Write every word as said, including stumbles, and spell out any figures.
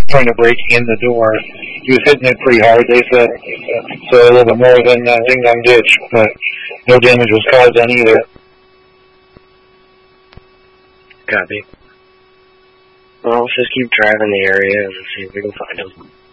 trying to break in the door. He was hitting it pretty hard, they said, so a little bit more than uh, Ding Dong Ditch, but no damage was caused on either. Copy. Well, let's just keep driving the area and see if we can find him.